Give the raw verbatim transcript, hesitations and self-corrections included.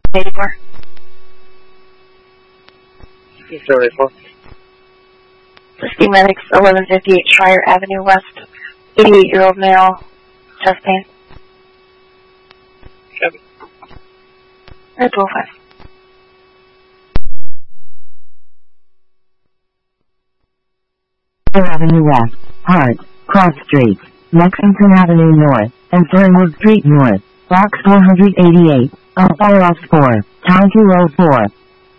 eighty-four. seventy-four. Whiskey Medics, eleven fifty-eight Schreier Avenue West, eighty-eight-year-old male, chest pain. Yep. Or two oh five. Avenue West, Hart, Cross Street, Lexington Avenue North, and Fernwood Street North, Box four eighty-eight, Alpha Ross four, Town two oh four.